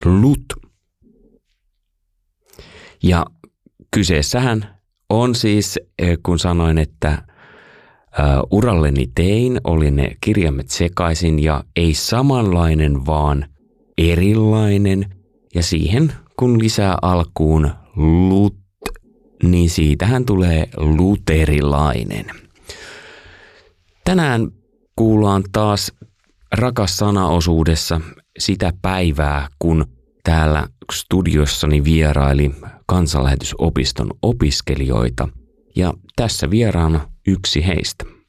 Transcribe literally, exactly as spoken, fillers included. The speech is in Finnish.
lut. Ja kyseessähän on siis, kun sanoin, että uralleni tein, oli ne kirjaimet sekaisin ja ei samanlainen, vaan erilainen. Ja siihen kun lisää alkuun lut, niin siitähän tulee luterilainen. Tänään kuullaan taas rakas sanaosuudessa sitä päivää, kun täällä studiossani vieraili Kansanlähetysopiston opiskelijoita. Ja tässä vieraana yksi heistä.